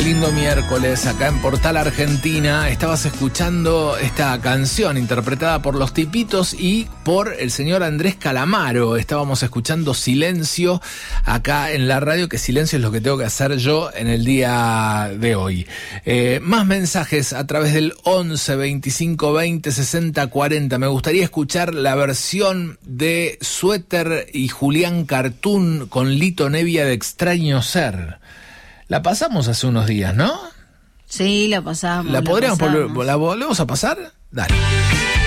lindo miércoles acá en Portal Argentina. Estabas escuchando esta canción interpretada por Los Tipitos y por el señor Andrés Calamaro. Estábamos escuchando Silencio acá en la radio, que silencio es lo que tengo que hacer yo en el día de hoy. Más mensajes a través del 11 25 20 60 40. Me gustaría escuchar la versión de Suéter y Julián Cartoon con Lito Nevia de Extraño Ser. La pasamos hace unos días, ¿no? Sí, la pasamos. ¿La volvemos a pasar? Dale.